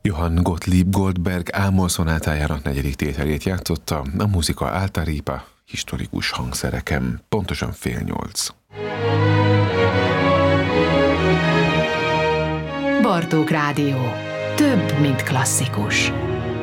Johann Gottlieb Goldberg Ámol szonátájának 4. tételét játszotta a Musica Alta Ripa historikus hangszereken, pontosan 7:30. Bartók Rádió. Több, mint klasszikus.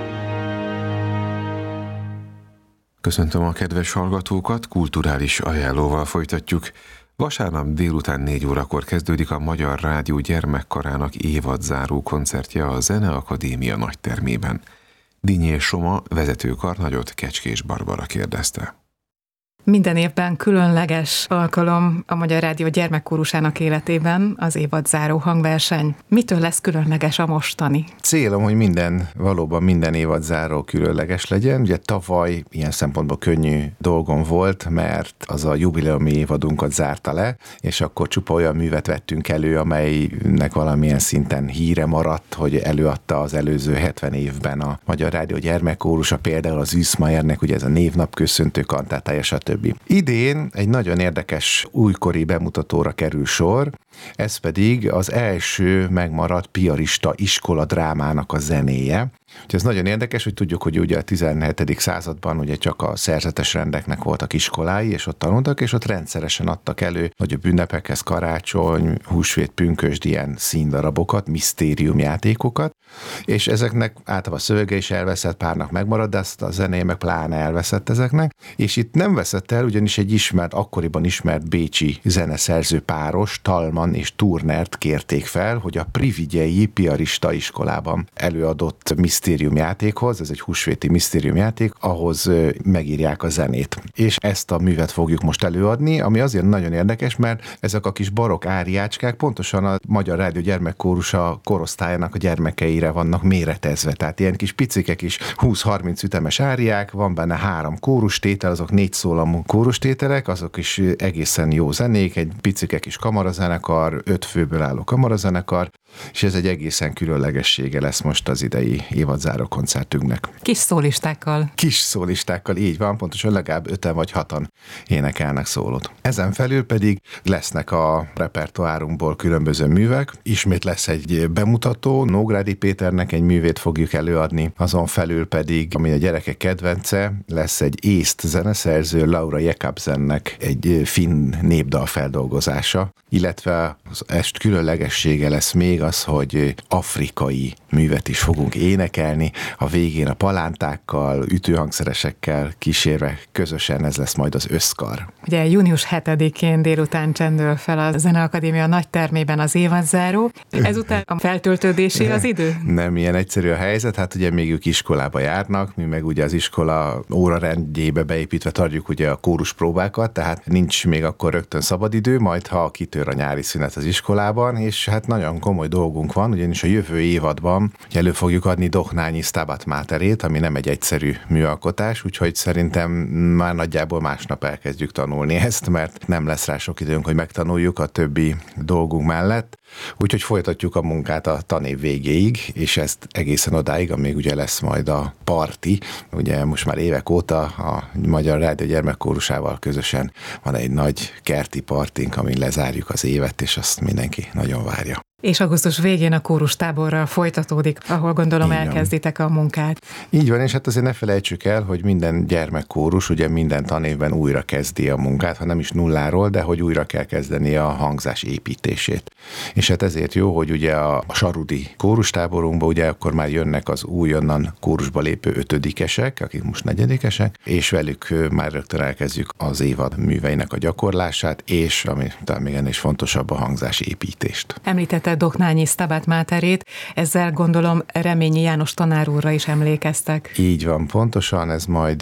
Köszöntöm a kedves hallgatókat, kulturális ajánlóval folytatjuk. Vasárnap délután 4 órakor kezdődik a Magyar Rádió gyermekkarának évadzáró koncertje a Zeneakadémia nagytermében. Dinnyés Soma vezetőkarnagyot Kecskés Barbara kérdezte. Minden évben különleges alkalom a Magyar Rádió gyermekkórusának életében az évadzáró hangverseny. Mitől lesz különleges a mostani? Célom, hogy valóban minden évadzáró különleges legyen. Ugye tavaly ilyen szempontból könnyű dolgom volt, mert az a jubileumi évadunkat zárta le, és akkor csupa olyan művet vettünk elő, amelynek valamilyen szinten híre maradt, hogy előadta az előző 70 évben a Magyar Rádió gyermekkórusa, például az Üszmayernek, ugye ez a névnap köszöntő kantátája, stb. Idén egy nagyon érdekes újkori bemutatóra kerül sor, ez pedig az első megmaradt piarista iskola drámának a zenéje. Úgyhogy ez nagyon érdekes, hogy tudjuk, hogy ugye a 17. században ugye csak a szerzetes rendeknek voltak iskolái, és ott tanultak, és ott rendszeresen adtak elő nagyobb ünnepekhez, karácsony, húsvét, pünkösd, ilyen színdarabokat, misztériumjátékokat, és ezeknek általában a szövege is elveszett, párnak megmaradt, de azt a zenéje meg pláne elveszett ezeknek, és itt nem veszett el, ugyanis egy akkoriban ismert bécsi zeneszerző páros, Talman és Turnert kérték fel, hogy a Privigyei piarista iskolában előadott misztériumjátékhoz, ez egy húsvéti misztériumjáték, ahhoz megírják a zenét. És ezt a művet fogjuk most előadni, ami azért nagyon érdekes, mert ezek a kis barokk áriácskák pontosan a Magyar Rádió gyermekkórusa korosztályának a gyermekeire vannak méretezve. Tehát ilyen kis picike is 20-30 ütemes áriák, van benne 3 kórustétel, azok 4 szólamú kórustételek, azok is egészen jó zenék, egy picike kis kamarazenekar, 5 főből álló kamarazenekar, és ez egy egészen különlegessége lesz most az idei évadzáró koncertünknek. Kis szólistákkal. Kis szólistákkal, így van, pontosan legalább 5 vagy 6 énekelnek szólót. Ezen felül pedig lesznek a repertoárunkból különböző művek, ismét lesz egy bemutató, Nógrádi Péternek egy művét fogjuk előadni, azon felül pedig, ami a gyerekek kedvence, lesz egy észt zeneszerző, Laura Jakobsennek egy finn népdal feldolgozása, illetve az est különlegessége lesz még az, hogy afrikai művet is fogunk énekelni, a végén a palántákkal, ütőhangszeresekkel kísérve közösen ez lesz majd az összkar. Ugye június 7-én délután csendül fel a Zeneakadémia nagytermében az évadzáró. Ezután a feltöltődésé az idő? Nem ilyen egyszerű a helyzet, hát ugye még ők iskolába járnak, mi meg ugye az iskola órarendjébe beépítve tartjuk ugye a kóruspróbákat, tehát nincs még akkor rögtön szabadidő, majd ha kitör a nyári szünet az iskolában, és hát nagyon komoly dolgunk van, ugyanis a jövő évadban elő fogjuk adni Dohnányi Stabat Materét, ami nem egy egyszerű műalkotás, úgyhogy szerintem már nagyjából másnap elkezdjük tanulni ezt, mert nem lesz rá sok időnk, hogy megtanuljuk a többi dolgunk mellett. Úgyhogy folytatjuk a munkát a tanév végéig, és ezt egészen odáig, amíg ugye lesz majd a parti. Ugye most már évek óta a Magyar Rádió gyermekkórusával közösen van egy nagy kerti partink, amin lezárjuk az évet, és azt mindenki nagyon várja. És augusztus végén a kórustáborral folytatódik, ahol gondolom elkezditek a munkát. Így van, és hát azért ne felejtsük el, hogy minden gyermekkórus ugye minden tanévben újra kezdi a munkát, ha nem is nulláról, de hogy újra kell kezdeni a hangzás építését. És hát ezért jó, hogy ugye a sarudi kórustáborunkba ugye akkor már jönnek az újonnan kórusba lépő 5-esek, akik most 4-esek, és velük már rögtön elkezdjük az évad műveinek a gyakorlását, és ami talán még ennél is fontosabb, a hangzás építést. Említette Dohnányi Stabat Materét, ezzel gondolom Reményi János tanár úrra is emlékeztek. Így van, pontosan, ez majd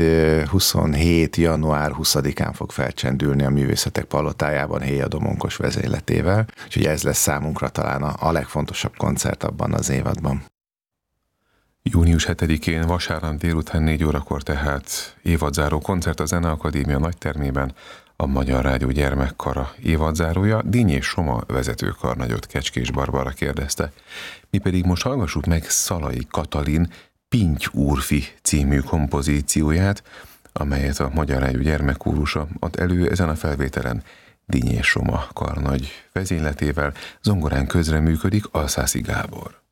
27. január 20-án fog felcsendülni a Művészetek Palotájában Héja Domonkos vezényletével, úgyhogy ez lesz számunkra talán a legfontosabb koncert abban az évadban. Június 7-én vasárnap délután 4 órakor tehát évadzáró koncert a Zeneakadémia nagytermében, a Magyar Rádió gyermekkara évadzárója. Dinnyés Soma vezetőkarnagyot Kecskés Barbara kérdezte. Mi pedig most hallgassuk meg Szalai Katalin Pinty úrfi című kompozícióját, amelyet a Magyar Rádió gyermekkórusa ad elő ezen a felvételen Dinnyés Soma karnagy vezényletével, zongorán közreműködik Alszászi Gábor.